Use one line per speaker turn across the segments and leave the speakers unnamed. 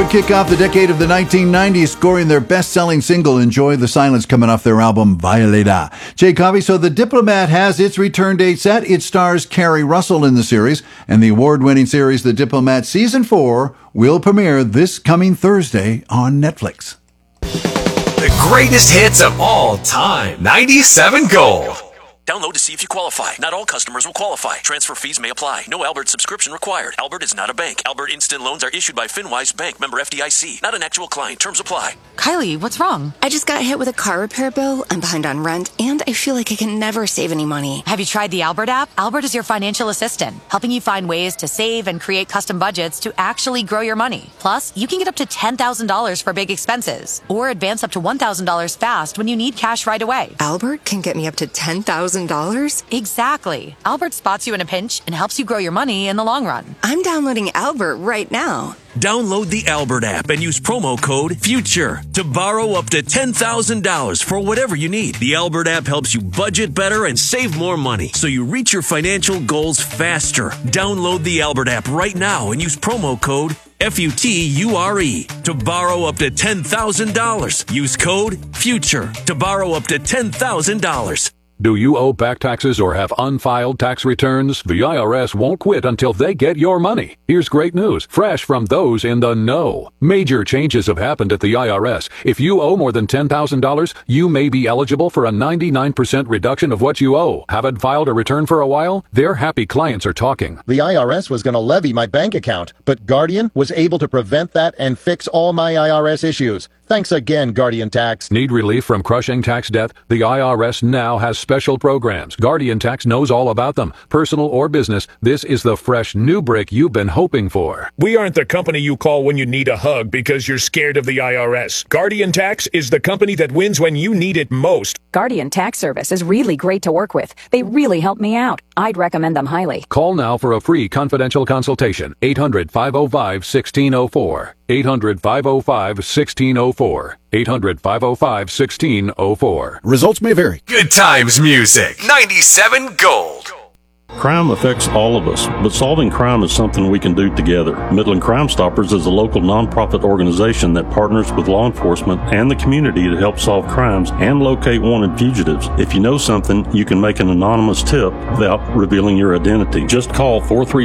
Kick off the decade of the 1990s, scoring their best-selling single, Enjoy the Silence, coming off their album, Violeta. Jay Coffey, so The Diplomat has its return date set. It stars Carrie Russell in the series, and the award-winning series, The Diplomat Season 4, will premiere this coming Thursday on Netflix.
The greatest hits of all time. 97 Gold.
Download to see if you qualify. Not all customers will qualify. Transfer fees may apply. No Albert subscription required. Albert is not a bank. Albert Instant Loans are issued by FinWise Bank, member FDIC. Not an actual client. Terms apply.
Kylie, what's wrong?
I just got hit with a car repair bill. I'm behind on rent, and I feel like I can never save any money.
Have you tried the Albert app? Albert is your financial assistant, helping you find ways to save and create custom budgets to actually grow your money. Plus, you can get up to $10,000 for big expenses, or advance up to $1,000 fast when you need cash right away.
Albert can get me up to $10,000?
Exactly. Albert spots you in a pinch and helps you grow your money in the long run.
I'm downloading Albert right now.
Download the Albert app and use promo code FUTURE to borrow up to $10,000 for whatever you need. The Albert app helps you budget better and save more money so you reach your financial goals faster. Download the Albert app right now and use promo code FUTURE to borrow up to $10,000. Use code FUTURE to borrow up to $10,000.
Do you owe back taxes or have unfiled tax returns? The IRS won't quit until they get your money. Here's great news, fresh from those in the know. Major changes have happened at the IRS. If you owe more than $10,000, you may be eligible for a 99% reduction of what you owe. Haven't filed a return for a while? Their happy clients are talking.
The IRS was going to levy my bank account, but Guardian was able to prevent that and fix all my IRS issues. Thanks again, Guardian Tax.
Need relief from crushing tax debt? The IRS now has special programs. Guardian Tax knows all about them. Personal or business, this is the fresh new brick you've been hoping for.
We aren't the company you call when you need a hug because you're scared of the IRS. Guardian Tax is the company that wins when you need it most.
Guardian Tax Service is really great to work with. They really help me out. I'd recommend them highly.
Call now for a free confidential consultation. 800-505-1604. 800-505-1604. 800-505-1604.
Results may vary.
Good times music. 97 Gold.
Crime affects all of us, but solving crime is something we can do together. Midland Crime Stoppers is a local nonprofit organization that partners with law enforcement and the community to help solve crimes and locate wanted fugitives. If you know something, you can make an anonymous tip without revealing your identity. Just call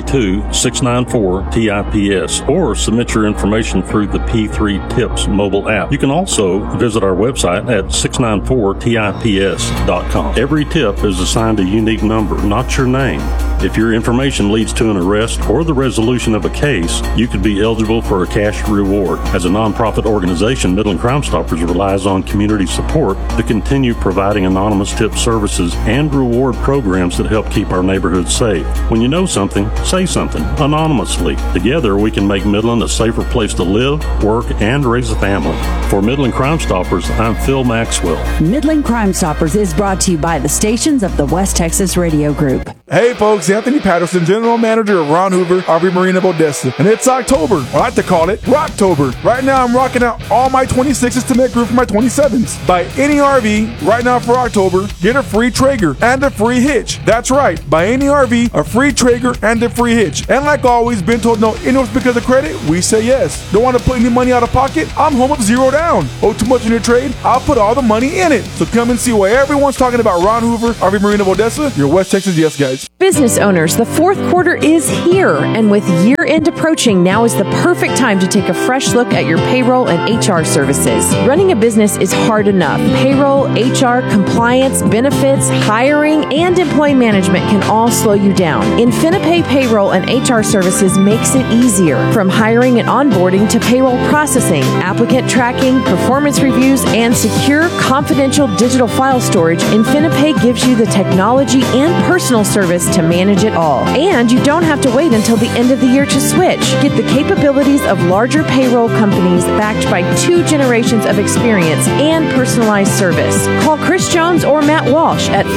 432-694-TIPS or submit your information through the P3 Tips mobile app. You can also visit our website at 694tips.com. Every tip is assigned a unique number, not your name. If your information leads to an arrest or the resolution of a case, you could be eligible for a cash reward. As a nonprofit organization, Midland Crime Stoppers relies on community support to continue providing anonymous tip services and reward programs that help keep our neighborhoods safe. When you know something, say something anonymously. Together, we can make Midland a safer place to live, work, and raise a family. For Midland Crime Stoppers, I'm Phil Maxwell.
Midland Crime Stoppers is brought to you by the stations of the West Texas Radio Group.
Hey folks, Anthony Patterson, General Manager of Ron Hoover, RV Marine of Odessa. And it's October, I like to call it Rocktober. Right now I'm rocking out all my 26s to make room for my 27s. Buy any RV right now for October, get a free Traeger and a free hitch. That's right, buy any RV, a free Traeger and a free hitch. And like always, been told no interest because of credit? We say yes. Don't want to put any money out of pocket? I'm home of $0 down. Owe too much in your trade? I'll put all the money in it. So come and see why everyone's talking about Ron Hoover, RV Marine of Odessa, your West Texas yes guys.
Business owners, the fourth quarter is here, and with year-end approaching, now is the perfect time to take a fresh look at your payroll and HR services. Running a business is hard enough. Payroll, HR, compliance, benefits, hiring, and employee management can all slow you down. Infinipay Payroll and HR Services makes it easier. From hiring and onboarding to payroll processing, applicant tracking, performance reviews, and secure, confidential digital file storage, Infinipay gives you the technology and personal service to manage it all. And you don't have to wait until the end of the year to switch. Get the capabilities of larger payroll companies backed by 2 generations of experience and personalized service. Call Chris Jones or Matt Walsh at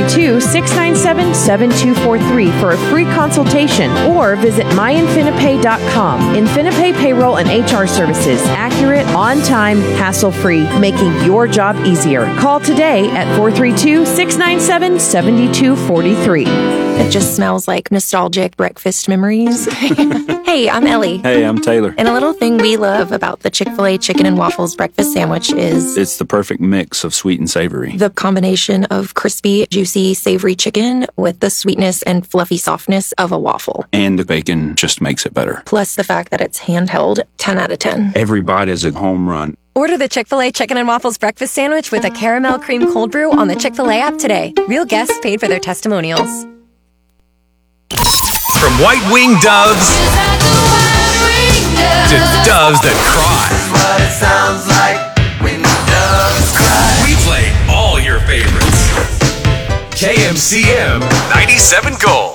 432-697-7243 for a free consultation, or visit myinfinipay.com. Infinipay Payroll and HR Services. Accurate, on time, hassle-free, making your job easier. Call today at 432-697-7243.
It just smells like nostalgic breakfast memories. Hey, I'm Ellie.
Hey, I'm Taylor.
And a little thing we love about the Chick-fil-A Chicken and Waffles breakfast sandwich is...
It's the perfect mix of sweet and savory.
The combination of crispy, juicy, savory chicken with the sweetness and fluffy softness of a waffle.
And the bacon just makes it better.
Plus the fact that it's handheld, 10 out of 10.
Every bite is a home run.
Order the Chick-fil-A Chicken and Waffles breakfast sandwich with a caramel cream cold brew on the Chick-fil-A app today. Real guests paid for their testimonials.
From white-winged doves to doves that cry.
What it sounds like when doves cry.
We play all your favorites. KMCM 97 Gold.